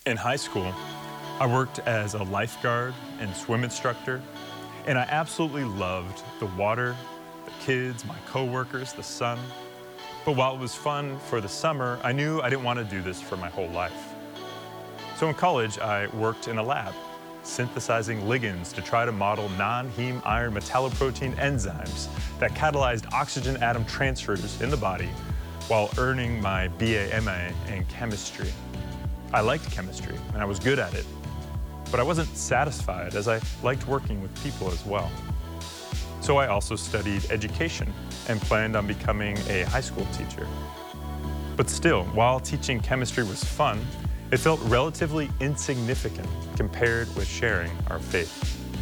In high school, I worked as a lifeguard and swim instructor, and I absolutely loved the water, the kids, my coworkers, the sun. But while it was fun for the summer, I knew I didn't want to do this for my whole life. So in college, I worked in a lab, synthesizing ligands to try to model non-heme iron metalloprotein enzymes that catalyzed oxygen atom transfers in the body while earning my BA/MA in chemistry. I liked chemistry, and I was good at it, but I wasn't satisfied as I liked working with people as well. So I also studied education and planned on becoming a high school teacher. But still, while teaching chemistry was fun, it felt relatively insignificant compared with sharing our faith.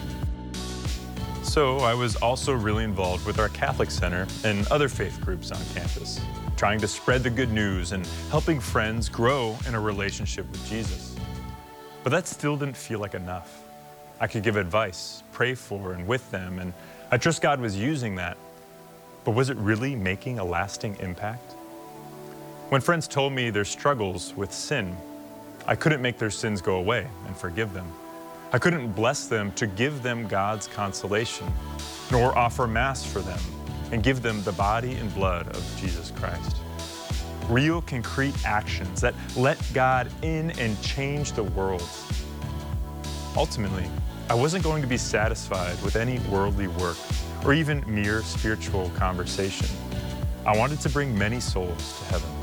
So I was also really involved with our Catholic Center and other faith groups on campus, trying to spread the good news and helping friends grow in a relationship with Jesus. But that still didn't feel like enough. I could give advice, pray for and with them, and I trust God was using that. But was it really making a lasting impact? When friends told me their struggles with sin, I couldn't make their sins go away and forgive them. I couldn't bless them to give them God's consolation, nor offer Mass for them and give them the body and blood of Jesus Christ. Real, concrete actions that let God in and change the world. Ultimately, I wasn't going to be satisfied with any worldly work or even mere spiritual conversation. I wanted to bring many souls to heaven.